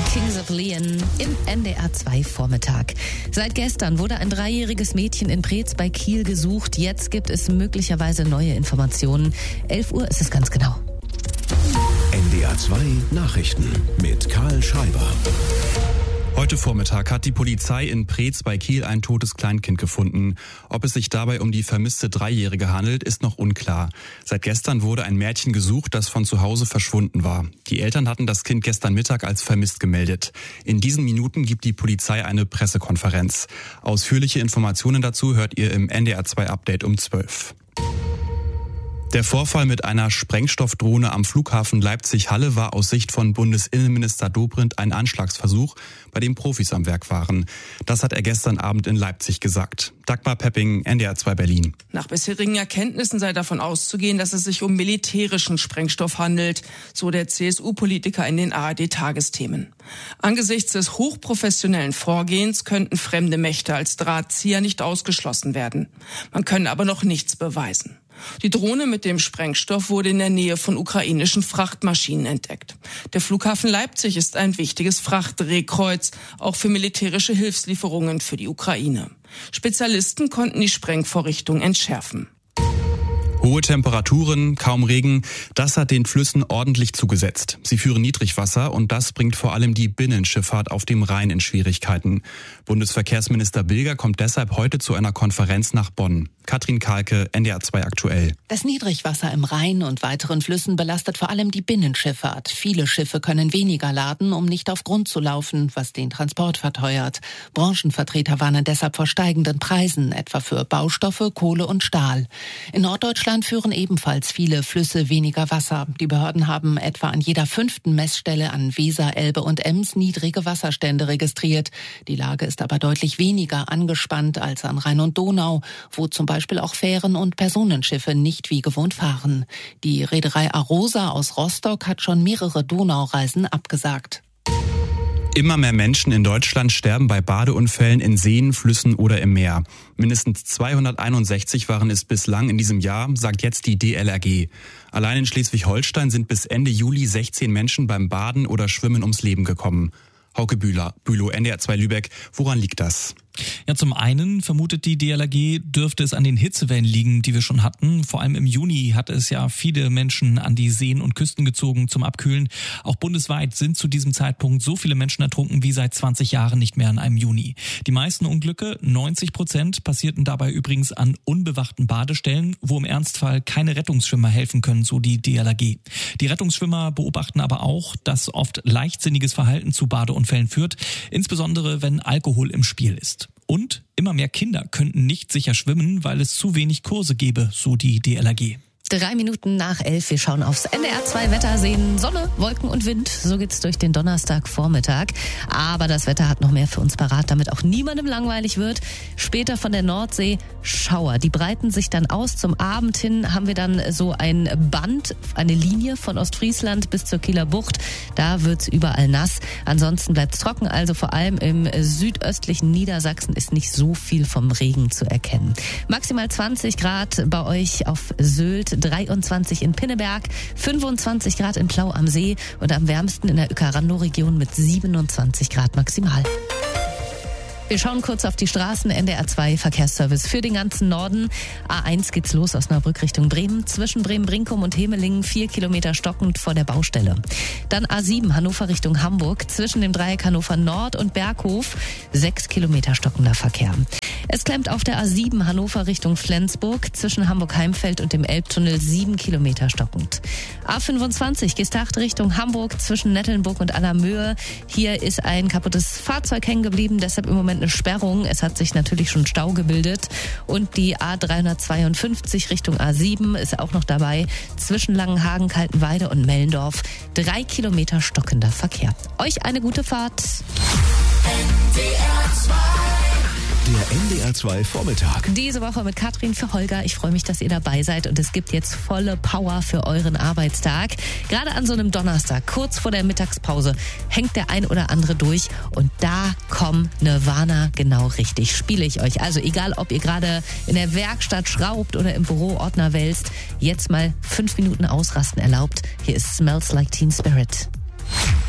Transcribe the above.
Kings of Leon im NDR 2 Vormittag. Seit gestern wurde ein 3-jähriges Mädchen in Preetz bei Kiel gesucht. Jetzt gibt es möglicherweise neue Informationen. 11 Uhr ist es ganz genau. NDR 2 Nachrichten mit Karl Schreiber. Heute Vormittag hat die Polizei in Preetz bei Kiel ein totes Kleinkind gefunden. Ob es sich dabei um die vermisste 3-Jährige handelt, ist noch unklar. Seit gestern wurde ein Mädchen gesucht, das von zu Hause verschwunden war. Die Eltern hatten das Kind gestern Mittag als vermisst gemeldet. In diesen Minuten gibt die Polizei eine Pressekonferenz. Ausführliche Informationen dazu hört ihr im NDR 2 Update um 12. Der Vorfall mit einer Sprengstoffdrohne am Flughafen Leipzig-Halle war aus Sicht von Bundesinnenminister Dobrindt ein Anschlagsversuch, bei dem Profis am Werk waren. Das hat er gestern Abend in Leipzig gesagt. Dagmar Pepping, NDR 2 Berlin. Nach bisherigen Erkenntnissen sei davon auszugehen, dass es sich um militärischen Sprengstoff handelt, so der CSU-Politiker in den ARD-Tagesthemen. Angesichts des hochprofessionellen Vorgehens könnten fremde Mächte als Drahtzieher nicht ausgeschlossen werden. Man könne aber noch nichts beweisen. Die Drohne mit dem Sprengstoff wurde in der Nähe von ukrainischen Frachtmaschinen entdeckt. Der Flughafen Leipzig ist ein wichtiges Frachtdrehkreuz, auch für militärische Hilfslieferungen für die Ukraine. Spezialisten konnten die Sprengvorrichtung entschärfen. Hohe Temperaturen, kaum Regen, das hat den Flüssen ordentlich zugesetzt. Sie führen Niedrigwasser und das bringt vor allem die Binnenschifffahrt auf dem Rhein in Schwierigkeiten. Bundesverkehrsminister Bilger kommt deshalb heute zu einer Konferenz nach Bonn. Katrin Kahlke, NDR 2 aktuell. Das Niedrigwasser im Rhein und weiteren Flüssen belastet vor allem die Binnenschifffahrt. Viele Schiffe können weniger laden, um nicht auf Grund zu laufen, was den Transport verteuert. Branchenvertreter warnen deshalb vor steigenden Preisen, etwa für Baustoffe, Kohle und Stahl. In Norddeutschland führen ebenfalls viele Flüsse weniger Wasser. Die Behörden haben etwa an jeder 5. Messstelle an Weser, Elbe und Ems niedrige Wasserstände registriert. Die Lage ist aber deutlich weniger angespannt als an Rhein und Donau, wo zum Beispiel auch Fähren und Personenschiffe nicht wie gewohnt fahren. Die Reederei Arosa aus Rostock hat schon mehrere Donaureisen abgesagt. Immer mehr Menschen in Deutschland sterben bei Badeunfällen in Seen, Flüssen oder im Meer. Mindestens 261 waren es bislang in diesem Jahr, sagt jetzt die DLRG. Allein in Schleswig-Holstein sind bis Ende Juli 16 Menschen beim Baden oder Schwimmen ums Leben gekommen. Hauke Bülow, NDR 2 Lübeck. Woran liegt das? Ja, zum einen vermutet die DLRG, dürfte es an den Hitzewellen liegen, die wir schon hatten. Vor allem im Juni hatte es ja viele Menschen an die Seen und Küsten gezogen zum Abkühlen. Auch bundesweit sind zu diesem Zeitpunkt so viele Menschen ertrunken wie seit 20 Jahren nicht mehr an einem Juni. Die meisten Unglücke, 90%, passierten dabei übrigens an unbewachten Badestellen, wo im Ernstfall keine Rettungsschwimmer helfen können, so die DLRG. Die Rettungsschwimmer beobachten aber auch, dass oft leichtsinniges Verhalten zu Badeunfällen führt, insbesondere wenn Alkohol im Spiel ist. Und immer mehr Kinder könnten nicht sicher schwimmen, weil es zu wenig Kurse gäbe, so die DLRG. 3 Minuten nach 11. Wir schauen aufs NDR 2 Wetter, sehen Sonne, Wolken und Wind. So geht's durch den Donnerstagvormittag. Aber das Wetter hat noch mehr für uns parat, damit auch niemandem langweilig wird. Später von der Nordsee Schauer. Die breiten sich dann aus. Zum Abend hin haben wir dann so ein Band, eine Linie von Ostfriesland bis zur Kieler Bucht. Da wird's überall nass. Ansonsten bleibt's trocken. Also vor allem im südöstlichen Niedersachsen ist nicht so viel vom Regen zu erkennen. Maximal 20 Grad bei euch auf Sylt. 23 in Pinneberg, 25 Grad in Plau am See und am wärmsten in der Uecker-Randow-Region mit 27 Grad maximal. Wir schauen kurz auf die Straßen. NDR 2 Verkehrsservice für den ganzen Norden. A1 geht's los aus Osnabrück Richtung Bremen. Zwischen Bremen-Brinkum und Hemelingen 4 Kilometer stockend vor der Baustelle. Dann A7 Hannover Richtung Hamburg. Zwischen dem Dreieck Hannover Nord und Berghof 6 Kilometer stockender Verkehr. Es klemmt auf der A7 Hannover Richtung Flensburg. Zwischen Hamburg-Heimfeld und dem Elbtunnel 7 Kilometer stockend. A25 Gestacht Richtung Hamburg. Zwischen Nettelnburg und Allermöhe. Hier ist ein kaputtes Fahrzeug hängen geblieben. Deshalb im Moment eine Sperrung. Es hat sich natürlich schon Stau gebildet. Und die A352 Richtung A7 ist auch noch dabei. Zwischen Langenhagen, Kaltenweide und Mellendorf 3 Kilometer stockender Verkehr. Euch eine gute Fahrt. Der NDR 2 Vormittag. Diese Woche mit Katrin für Holger. Ich freue mich, dass ihr dabei seid und es gibt jetzt volle Power für euren Arbeitstag. Gerade an so einem Donnerstag, kurz vor der Mittagspause, hängt der ein oder andere durch und da kommt Nirvana genau richtig. Spiele ich euch. Also egal, ob ihr gerade in der Werkstatt schraubt oder im Büro Ordner wälzt, jetzt mal 5 Minuten ausrasten erlaubt. Hier ist Smells Like Teen Spirit.